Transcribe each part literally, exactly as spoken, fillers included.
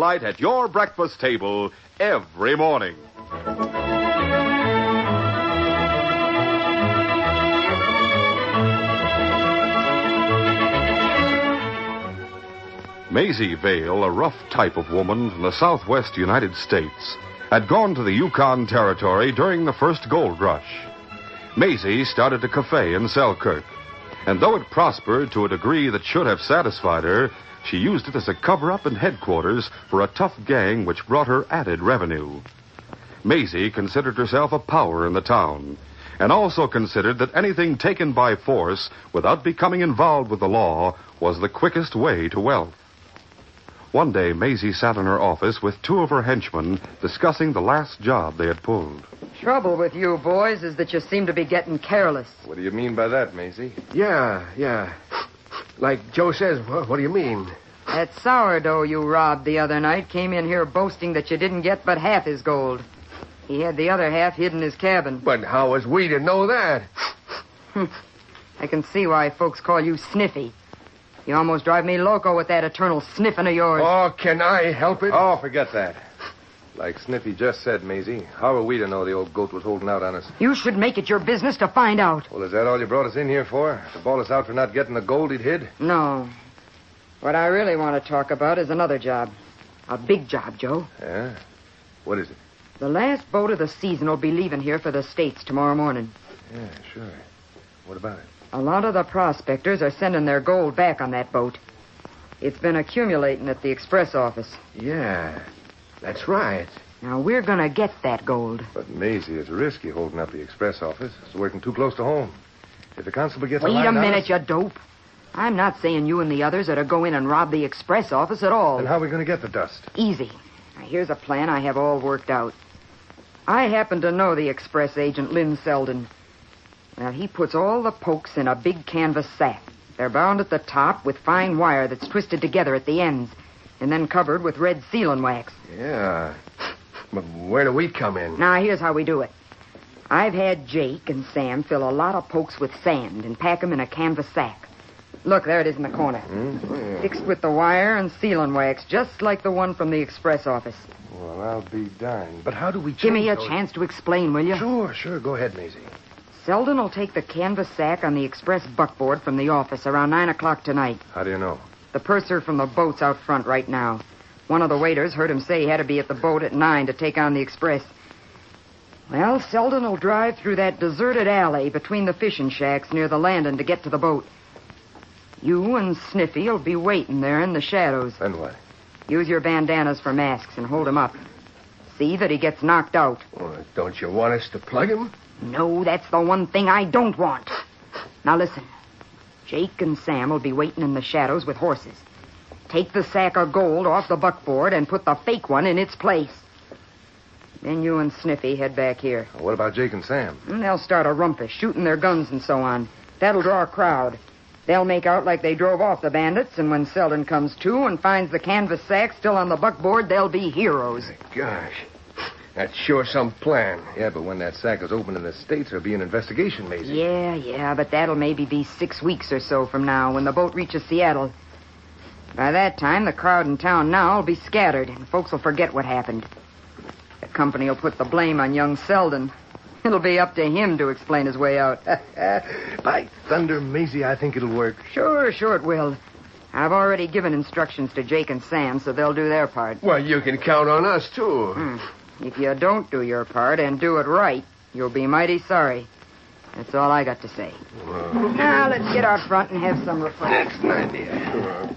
spotlight at your breakfast table every morning. Maisie Vale, a rough type of woman from the southwest United States, had gone to the Yukon Territory during the first gold rush. Maisie started a cafe in Selkirk, and though it prospered to a degree that should have satisfied her, she used it as a cover-up and headquarters for a tough gang which brought her added revenue. Maisie considered herself a power in the town, and also considered that anything taken by force without becoming involved with the law was the quickest way to wealth. One day, Maisie sat in her office with two of her henchmen discussing the last job they had pulled. Trouble with you boys is that you seem to be getting careless. What do you mean by that, Maisie? Yeah, yeah. Like Joe says, what, what do you mean? That sourdough you robbed the other night came in here boasting that you didn't get but half his gold. He had the other half hid in his cabin. But how was we to know that? I can see why folks call you Sniffy. You almost drive me loco with that eternal sniffing of yours. Oh, can I help it? Oh, forget that. Like Sniffy just said, Maisie, how are we to know the old goat was holding out on us? You should make it your business to find out. Well, is that all you brought us in here for? To bawl us out for not getting the gold he'd hid? No. What I really want to talk about is another job. A big job, Joe. Yeah? What is it? The last boat of the season will be leaving here for the States tomorrow morning. Yeah, sure. What about it? A lot of the prospectors are sending their gold back on that boat. It's been accumulating at the express office. Yeah, that's right. Now, we're going to get that gold. But, Maisie, it's risky holding up the express office. It's working too close to home. If the constable gets Wait a line a minute, us... you dope. I'm not saying you and the others are to go in and rob the express office at all. Then how are we going to get the dust? Easy. Now, here's a plan I have all worked out. I happen to know the express agent, Lynn Selden. Well, he puts all the pokes in a big canvas sack. They're bound at the top with fine wire that's twisted together at the ends, and then covered with red sealing wax. Yeah. But where do we come in? Now, here's how we do it. I've had Jake and Sam fill a lot of pokes with sand and pack them in a canvas sack. Look, there it is in the corner. Mm-hmm. Fixed with the wire and sealing wax, just like the one from the express office. Well, I'll be darned. But how do we change Give me a those... chance to explain, will you? Sure, sure. Go ahead, Maisie. Selden will take the canvas sack on the express buckboard from the office around nine o'clock tonight. How do you know? The purser from the boat's out front right now. One of the waiters heard him say he had to be at the boat at nine to take on the express. Well, Selden will drive through that deserted alley between the fishing shacks near the landing to get to the boat. You and Sniffy will be waiting there in the shadows. Then what? Use your bandanas for masks and hold him up. See that he gets knocked out. Well, don't you want us to plug him? No, that's the one thing I don't want. Now listen. Jake and Sam will be waiting in the shadows with horses. Take the sack of gold off the buckboard and put the fake one in its place. Then you and Sniffy head back here. Well, what about Jake and Sam? And they'll start a rumpus, shooting their guns and so on. That'll draw a crowd. They'll make out like they drove off the bandits, and when Selden comes to and finds the canvas sack still on the buckboard, they'll be heroes. Gosh, that's sure some plan. Yeah, but when that sack is opened in the States, there'll be an investigation, Maisie. Yeah, yeah, but that'll maybe be six weeks or so from now when the boat reaches Seattle. By that time, the crowd in town now will be scattered, and folks will forget what happened. The company will put the blame on young Selden. It'll be up to him to explain his way out. By thunder, Maisie, I think it'll work. Sure, sure it will. I've already given instructions to Jake and Sam, so they'll do their part. Well, you can count on us, too. Hmm. If you don't do your part and do it right, you'll be mighty sorry. That's all I got to say. Well, now, let's get out front and have some refreshments. that's an idea.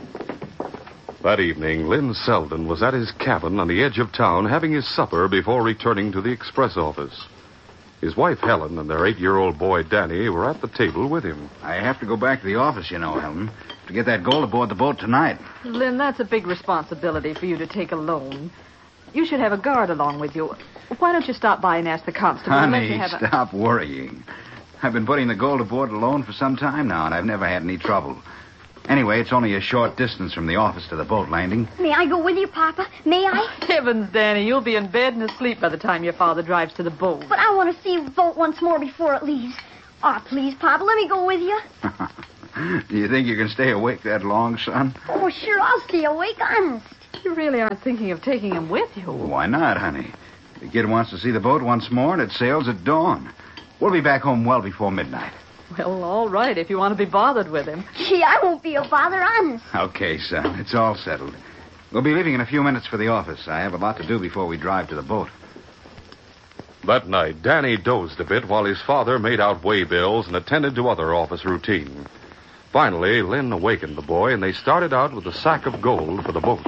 That evening, Lynn Selden was at his cabin on the edge of town having his supper before returning to the express office. His wife, Helen, and their eight-year-old boy, Danny, were at the table with him. I have to go back to the office, you know, Helen, to get that gold aboard the boat tonight. Lynn, that's a big responsibility for you to take alone. You should have a guard along with you. Why don't you stop by and ask the constable? and let Honey, you have a... stop worrying. I've been putting the gold aboard alone for some time now, and I've never had any trouble. Anyway, it's only a short distance from the office to the boat landing. May I go with you, Papa? May I? Heavens, Danny, you'll be in bed and asleep by the time your father drives to the boat. But I want to see the boat once more before it leaves. Oh, please, Papa, let me go with you. Do you think you can stay awake that long, son? Oh, sure, I'll stay awake, honest. You really aren't thinking of taking him with you? Why not, honey? The kid wants to see the boat once more, and it sails at dawn. We'll be back home well before midnight. Well, all right, if you want to be bothered with him. Gee, I won't be a bother, honest. Okay, son. It's all settled. We'll be leaving in a few minutes for the office. I have a lot to do before we drive to the boat. That night, Danny dozed a bit while his father made out way bills and attended to other office routine. Finally, Lynn awakened the boy, and they started out with a sack of gold for the boat.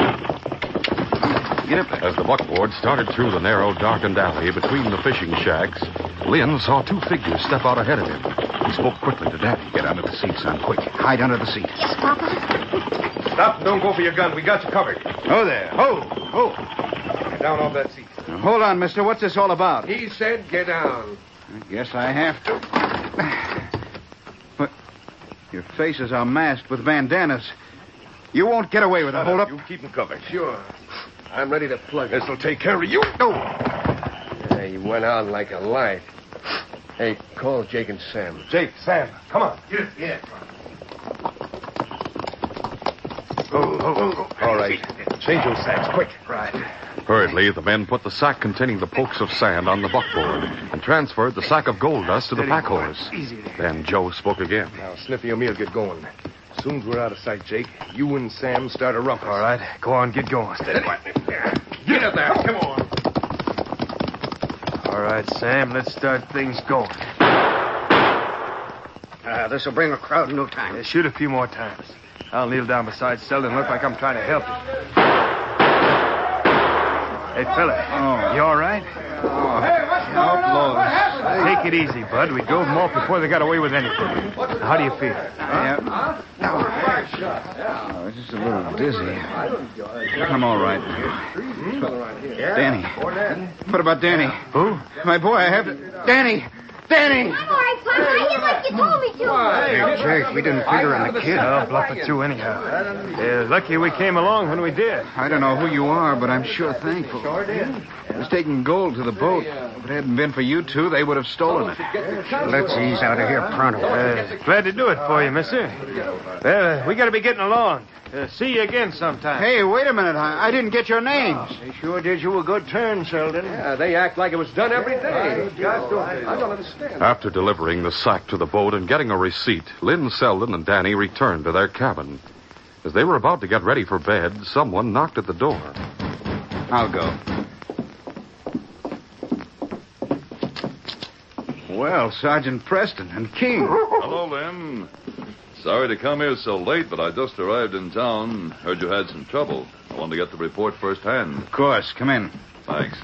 Get up there. As the buckboard started through the narrow, darkened alley between the fishing shacks, Lynn saw two figures step out ahead of him. He spoke quickly to Danny. Get under the seat, son. Quick. Hide under the seat. Yes, Papa. Stop and don't go for your gun. We got you covered. Oh, there. Ho. Ho. Get down off that seat. Now, hold on, mister. What's this all about? He said get down. I guess I have to. But your faces are masked with bandanas. You won't get away with a hold up. You keep him covered. Sure. I'm ready to plug it. This'll take care of you. Oh. Yeah, he went out like a light. Hey, call Jake and Sam. Jake, Sam, come on. Yeah, yeah. Go, go, go, go. All right. Change those sacks, quick. Right. Hurriedly, the men put the sack containing the pokes of sand on the buckboard and transferred the sack of gold dust to the pack horse. Easy there. Then Joe spoke again. Now, Sniffy and me'll get going. As soon as we're out of sight, Jake, you and Sam start a rumpus. All right. Go on, get going. Steady. Get up there. Come on. All right, Sam, let's start things going. Uh, this'll bring a crowd in no time. Yeah, shoot a few more times. I'll kneel down beside Selden and look like I'm trying to help you. Hey, fella. Oh. You all right? Oh. Outlaws. Take it easy, Bud. We drove them off before they got away with anything. How do you feel? Yeah. Oh, just a little dizzy. I'm all right. Danny. What about Danny? Who? My boy, I have to... Danny! Danny! I'm all right, Papa. I did like you told me to. Hey, Jake, we didn't figure on the kid. I'll bluff it through anyhow. Yeah, lucky we came along when we did. I don't know who you are, but I'm sure thankful. I was taking gold to the boat. If it hadn't been for you two, they would have stolen it. Let's ease out of here pronto. Uh, glad to do it for you, mister. Well, uh, we got to be getting along. Uh, see you again sometime. Hey, wait a minute. I, I didn't get your names. They sure did you a good turn, Selden. Yeah, they act like it was done every day. Guys don't, I don't understand. After delivering the sack to the boat and getting a receipt, Lynn Selden and Danny returned to their cabin. As they were about to get ready for bed, someone knocked at the door. I'll go. Well, Sergeant Preston and King. Hello, Lynn. Sorry to come here so late, but I just arrived in town. Heard you had some trouble. I wanted to get the report firsthand. Of course. Come in. Thanks.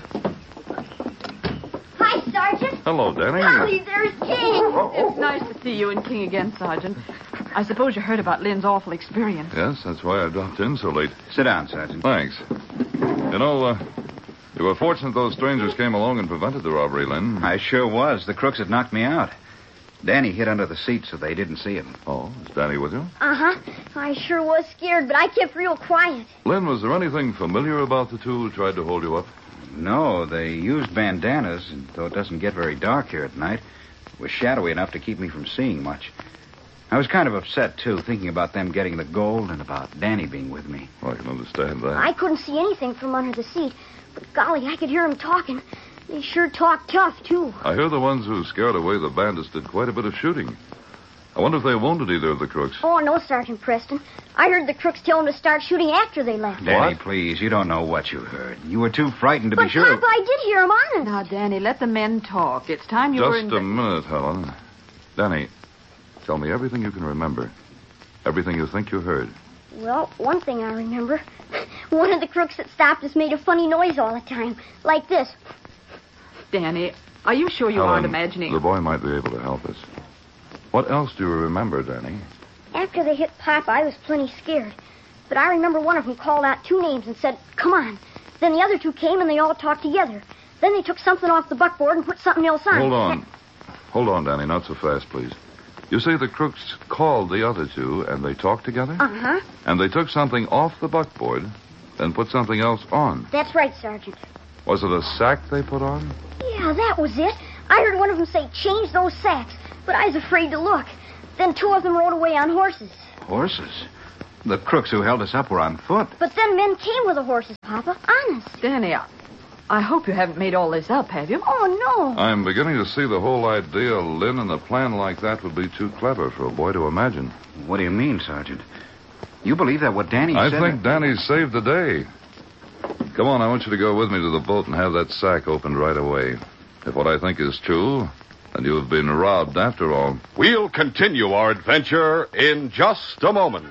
Hi, Sergeant. Hello, Danny. Golly, there's King. It's nice to see you and King again, Sergeant. I suppose you heard about Lynn's awful experience. Yes, that's why I dropped in so late. Sit down, Sergeant. Thanks. You know, uh, you were fortunate those strangers came along and prevented the robbery, Lynn. I sure was. The crooks had knocked me out. Danny hid under the seat so they didn't see him. Oh, is Danny with you? Uh-huh. I sure was scared, but I kept real quiet. Lynn, was there anything familiar about the two who tried to hold you up? No, they used bandanas, and though it doesn't get very dark here at night, it was shadowy enough to keep me from seeing much. I was kind of upset, too, thinking about them getting the gold and about Danny being with me. Well, I can understand that. I couldn't see anything from under the seat, but golly, I could hear them talking. They sure talk tough, too. I hear the ones who scared away the bandits did quite a bit of shooting. I wonder if they wounded either of the crooks. Oh, no, Sergeant Preston. I heard the crooks tell them to start shooting after they left. Danny, please, you don't know what you heard. You were too frightened to but be sure. Papa, I did hear them honest. Now, Danny, let the men talk. It's time you were in... Just a minute, Helen. Danny, tell me everything you can remember. Everything you think you heard. Well, one thing I remember. One of the crooks that stopped us made a funny noise all the time. Like this. Danny, are you sure you Helen, aren't imagining... the boy might be able to help us. What else do you remember, Danny? After they hit Papa, I was plenty scared. But I remember one of them called out two names and said, "Come on." Then the other two came and they all talked together. Then they took something off the buckboard and put something else on. Hold on. Hold on, Danny. Not so fast, please. You say the crooks called the other two and they talked together? Uh-huh. And they took something off the buckboard, then put something else on. That's right, Sergeant. Was it a sack they put on? Yeah, that was it. I heard one of them say, "Change those sacks," but I was afraid to look. Then two of them rode away on horses. Horses? The crooks who held us up were on foot. But then men came with the horses, Papa. Honest. Danny, I, I hope you haven't made all this up, have you? Oh, no. I'm beginning to see the whole idea, Lynn, and a plan like that would be too clever for a boy to imagine. What do you mean, Sergeant? You believe that what Danny I said... think Danny's saved the day. Come on, I want you to go with me to the boat and have that sack opened right away. If what I think is true, then you have been robbed after all. We'll continue our adventure in just a moment.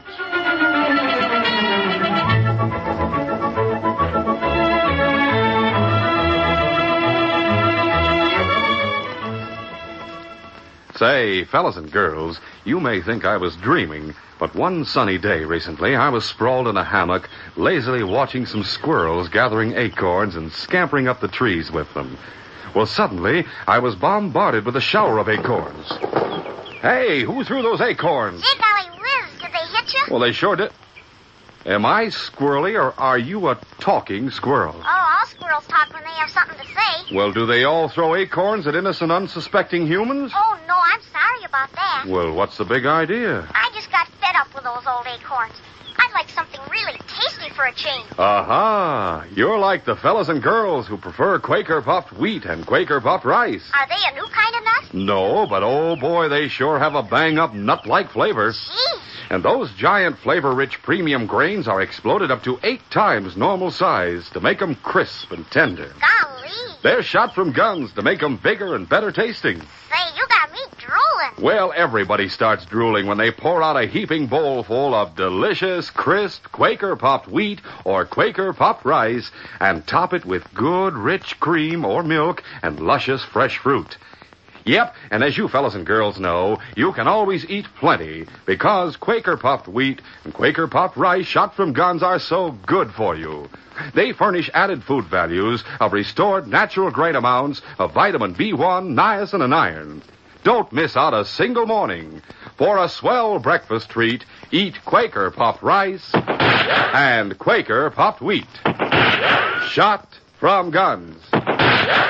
Say, fellas and girls, you may think I was dreaming, but one sunny day recently, I was sprawled in a hammock, lazily watching some squirrels gathering acorns and scampering up the trees with them. Well, suddenly, I was bombarded with a shower of acorns. Hey, who threw those acorns? Gee, golly whiz, did they hit you? Well, they sure did. Am I squirrely, or are you a talking squirrel? Oh, all squirrels talk when they have something to say. Well, do they all throw acorns at innocent, unsuspecting humans? Oh, no, I'm sorry about that. Well, what's the big idea? I just got fed up with those old acorns. I'd like something really tasty for a change. Aha! You're like the fellas and girls who prefer Quaker puffed wheat and Quaker puffed rice. Are they a new kind of nut? No, but oh boy, they sure have a bang-up nut-like flavor. Gee. And those giant flavor-rich premium grains are exploded up to eight times normal size to make them crisp and tender. Golly. They're shot from guns to make them bigger and better tasting. Say, you got me drooling. Well, everybody starts drooling when they pour out a heaping bowl full of delicious, crisp Quaker puffed wheat or Quaker puffed rice and top it with good, rich cream or milk and luscious fresh fruit. Yep, and as you fellas and girls know, you can always eat plenty because Quaker puffed wheat and Quaker puffed rice shot from guns are so good for you. They furnish added food values of restored natural grain amounts of vitamin B one, niacin, and iron. Don't miss out a single morning. For a swell breakfast treat, eat Quaker puffed rice and Quaker puffed wheat. Shot from guns.